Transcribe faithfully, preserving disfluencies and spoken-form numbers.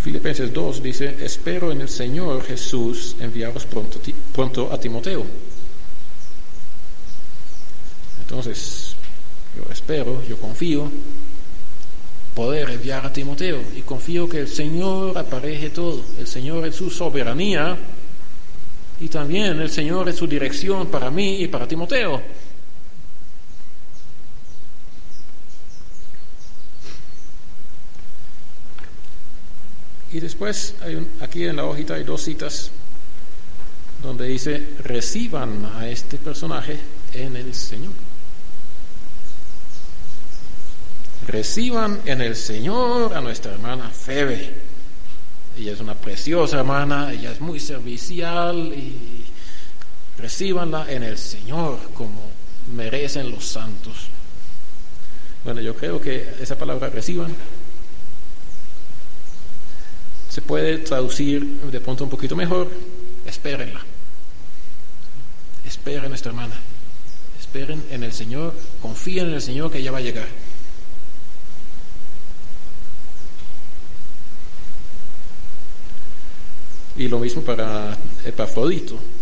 Filipenses dos dice, espero en el Señor Jesús enviaros pronto, pronto a Timoteo. Entonces, yo espero, yo confío poder enviar a Timoteo y confío que el Señor apareje todo, el Señor en su soberanía y también el Señor en su dirección para mí y para Timoteo. Y después, hay un, aquí en la hojita hay dos citas donde dice, reciban a este personaje en el Señor. Reciban en el Señor a nuestra hermana Febe. Ella es una preciosa hermana, ella es muy servicial y recíbanla en el Señor como merecen los santos. Bueno, yo creo que esa palabra reciban se puede traducir de pronto un poquito mejor, espérenla. Esperen a nuestra hermana. Esperen en el Señor, confíen en el Señor que ella va a llegar. Y lo mismo para Epafrodito.